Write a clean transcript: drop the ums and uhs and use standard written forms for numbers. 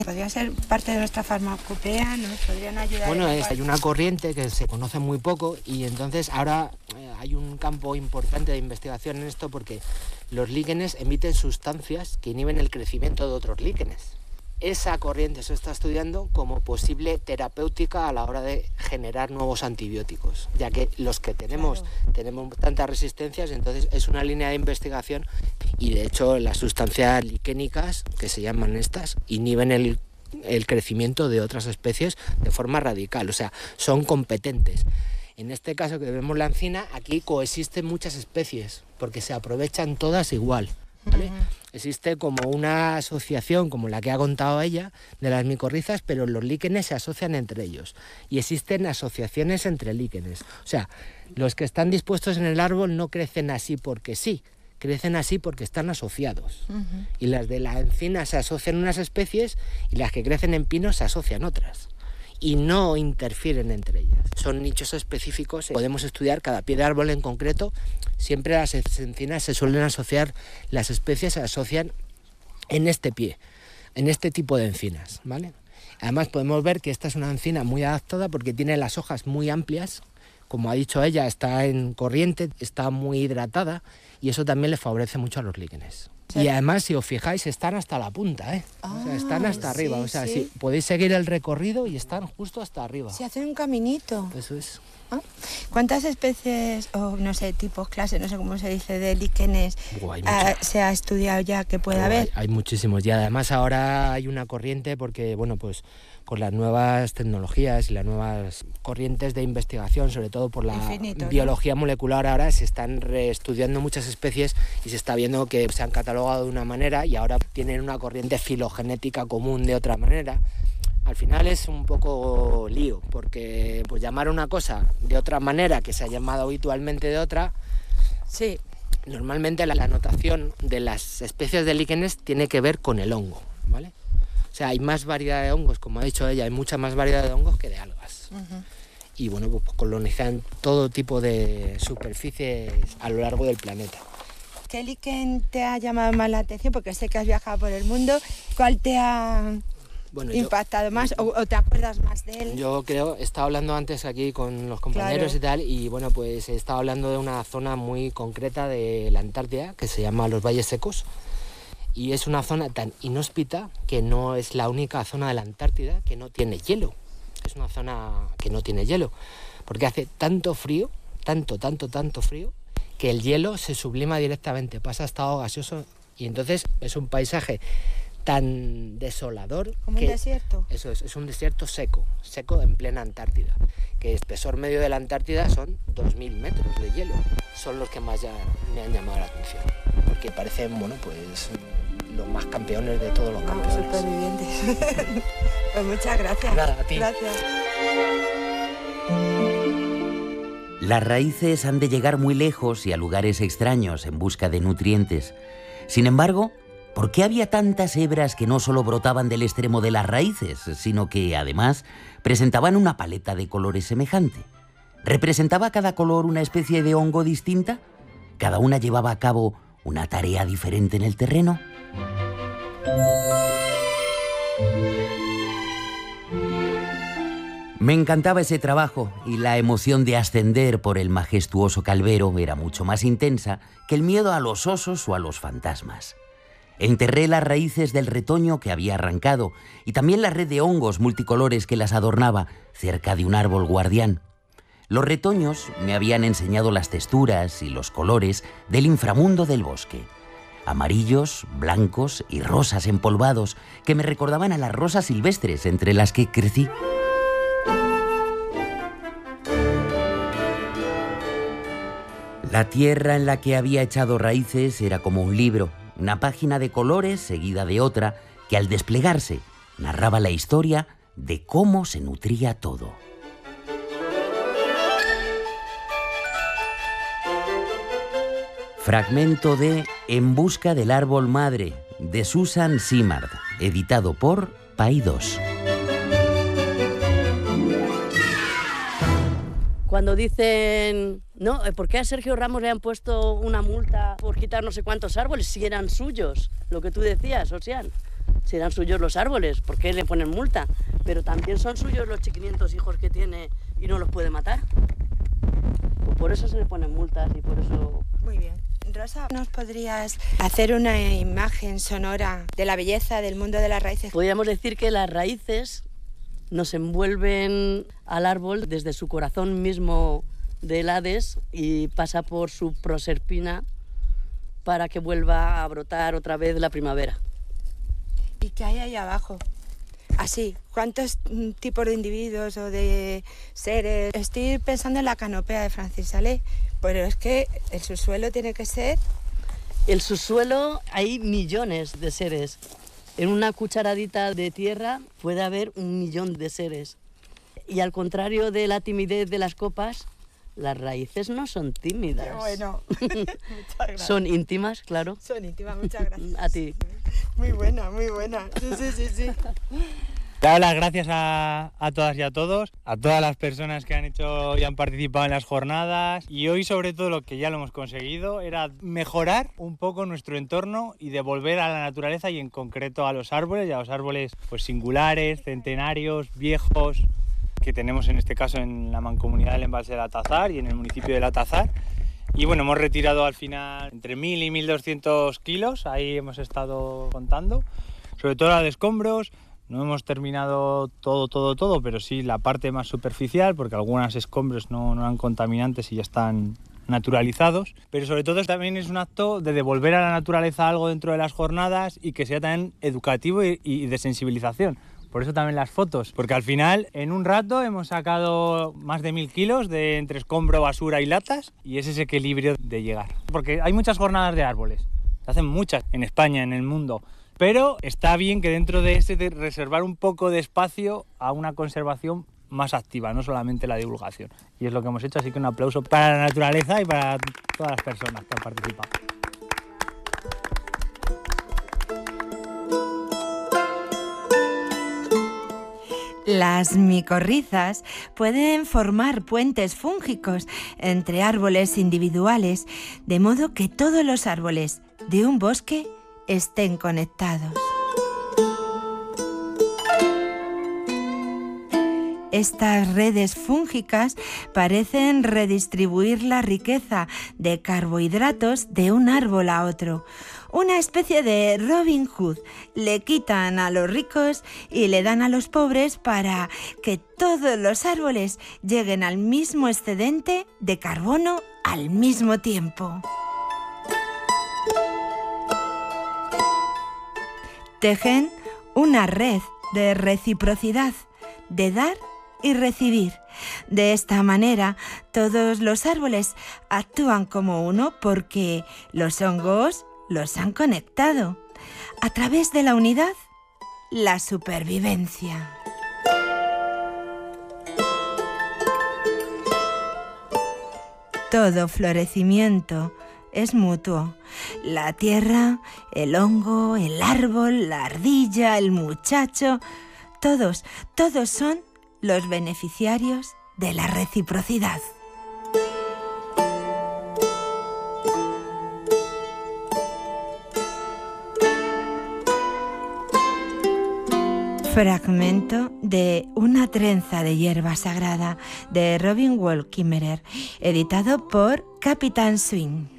¿Podría ser parte de nuestra farmacopea? ¿Nos podrían ayudar? Bueno, hay una corriente que se conoce muy poco y entonces ahora hay un campo importante de investigación en esto porque los líquenes emiten sustancias que inhiben el crecimiento de otros líquenes. Esa corriente se está estudiando como posible terapéutica a la hora de generar nuevos antibióticos, ya que los que tenemos tantas resistencias, entonces es una línea de investigación y de hecho las sustancias liquénicas, que se llaman estas, inhiben el crecimiento de otras especies de forma radical, o sea, son competentes. En este caso que vemos la encina, aquí coexisten muchas especies, porque se aprovechan todas igual, ¿vale? Existe como una asociación, como la que ha contado ella, de las micorrizas, pero los líquenes se asocian entre ellos. Y existen asociaciones entre líquenes. O sea, los que están dispuestos en el árbol no crecen así porque sí, crecen así porque están asociados. Y las de la encina se asocian unas especies y las que crecen en pinos se asocian otras. Y no interfieren entre ellas. Son nichos específicos, podemos estudiar cada pie de árbol en concreto. Siempre las encinas se suelen asociar, las especies se asocian en este pie, en este tipo de encinas, ¿vale? Además podemos ver que esta es una encina muy adaptada porque tiene las hojas muy amplias, como ha dicho ella, está en corriente, está muy hidratada y eso también le favorece mucho a los líquenes. Y además, si os fijáis, están hasta la punta, ¿eh? O sea, están hasta arriba. O sea, si podéis seguir el recorrido y están justo hasta arriba. Se hacen un caminito. Eso es. ¿Cuántas especies, o no sé, tipos, clases, no sé cómo se dice, de líquenes se ha estudiado ya que puede haber? Hay muchísimos. Y además ahora hay una corriente porque, bueno, pues con las nuevas tecnologías y las nuevas corrientes de investigación, sobre todo por la biología molecular, ahora se están reestudiando muchas especies y se está viendo que se han catalogado de una manera y ahora tienen una corriente filogenética común de otra manera. Al final es un poco lío, porque pues llamar una cosa de otra manera que se ha llamado habitualmente de otra, sí. Normalmente la notación de las especies de líquenes tiene que ver con el hongo, ¿vale? O sea, hay más variedad de hongos, como ha dicho ella, hay mucha más variedad de hongos que de algas. Y bueno, pues colonizan todo tipo de superficies a lo largo del planeta. ¿Qué líquen te ha llamado más la atención? Porque sé que has viajado por el mundo. ¿Cuál te ha impactado más o te acuerdas más de él? Yo creo, he estado hablando antes aquí con los compañeros y tal, y bueno, pues he estado hablando de una zona muy concreta de la Antártida que se llama los Valles Secos. Y es una zona tan inhóspita que no es la única zona de la Antártida que no tiene hielo. Es una zona que no tiene hielo, porque hace tanto frío, tanto frío, que el hielo se sublima directamente, pasa a estado gaseoso y entonces es un paisaje tan desolador. ¿Como un desierto? Eso es un desierto seco en plena Antártida, que el espesor medio de la Antártida son 2000 metros de hielo. Son los que más ya me han llamado la atención, porque parecen, bueno, pues los más campeones de todos los campeones. Supervivientes. Pues muchas gracias. Nada, a ti. Gracias. Las raíces han de llegar muy lejos y a lugares extraños en busca de nutrientes. Sin embargo, ¿por qué había tantas hebras que no solo brotaban del extremo de las raíces, sino que, además, presentaban una paleta de colores semejante? ¿Representaba cada color una especie de hongo distinta? ¿Cada una llevaba a cabo una tarea diferente en el terreno? Me encantaba ese trabajo y la emoción de ascender por el majestuoso calvero era mucho más intensa que el miedo a los osos o a los fantasmas. Enterré las raíces del retoño que había arrancado y también la red de hongos multicolores que las adornaba cerca de un árbol guardián. Los retoños me habían enseñado las texturas y los colores del inframundo del bosque. Amarillos, blancos y rosas empolvados que me recordaban a las rosas silvestres entre las que crecí. La tierra en la que había echado raíces era como un libro, una página de colores seguida de otra que al desplegarse narraba la historia de cómo se nutría todo. Fragmento de En busca del árbol madre, de Susan Simard, editado por Paidós. Cuando dicen, no, ¿por qué a Sergio Ramos le han puesto una multa por quitar no sé cuántos árboles si eran suyos? Lo que tú decías, Osian. serán suyos los árboles, ¿por qué le ponen multa? Pero también son suyos los 500 hijos que tiene y no los puede matar. Pues por eso se le ponen multas y por eso... Muy bien. Rosa, ¿nos podrías hacer una imagen sonora de la belleza del mundo de las raíces? Podríamos decir que las raíces nos envuelven al árbol desde su corazón mismo del Hades y pasa por su proserpina para que vuelva a brotar otra vez la primavera. ¿Y qué hay ahí abajo? Así, ¿cuántos tipos de individuos o de seres? Estoy pensando en la canopea de Francis Salé, pero es que el subsuelo tiene que ser... El subsuelo hay millones de seres. En una cucharadita de tierra puede haber 1 millón de seres. Y al contrario de la timidez de las copas, las raíces no son tímidas. Qué bueno. Muchas gracias. Son íntimas, claro. Son íntimas, muchas gracias. A ti. Muy buena, muy buena. Sí. Dar las gracias a todas y a todos, a todas las personas que han hecho y han participado en las jornadas, y hoy sobre todo lo que ya lo hemos conseguido era mejorar un poco nuestro entorno y devolver a la naturaleza y en concreto a los árboles y a los árboles pues singulares, centenarios, viejos, que tenemos en este caso en la mancomunidad del embalse del Atazar y en el municipio del Atazar. Y bueno, hemos retirado al final entre 1.000 y 1.200 kilos, ahí hemos estado contando, sobre todo la de escombros. No hemos terminado todo, pero sí la parte más superficial, porque algunos escombros no eran contaminantes y ya están naturalizados. Pero sobre todo también es un acto de devolver a la naturaleza algo dentro de las jornadas y que sea también educativo y de sensibilización. Por eso también las fotos, porque al final en un rato hemos sacado más de 1.000 kilos de entre escombro, basura y latas, y es ese equilibrio de llegar. Porque hay muchas jornadas de árboles, se hacen muchas en España, en el mundo. Pero está bien que dentro de ese de reservar un poco de espacio a una conservación más activa, no solamente la divulgación. Y es lo que hemos hecho, así que un aplauso para la naturaleza y para todas las personas que han participado. Las micorrizas pueden formar puentes fúngicos entre árboles individuales, de modo que todos los árboles de un bosque estén conectados. Estas redes fúngicas parecen redistribuir la riqueza de carbohidratos de un árbol a otro. Una especie de Robin Hood. Le quitan a los ricos y le dan a los pobres para que todos los árboles lleguen al mismo excedente de carbono al mismo tiempo. Tejen una red de reciprocidad, de dar y recibir. De esta manera, todos los árboles actúan como uno porque los hongos los han conectado. A través de la unidad, la supervivencia. Todo florecimiento es mutuo. La tierra, el hongo, el árbol, la ardilla, el muchacho, todos son los beneficiarios de la reciprocidad. Fragmento de Una trenza de hierba sagrada de Robin Wall Kimmerer, editado por Capitán Swing.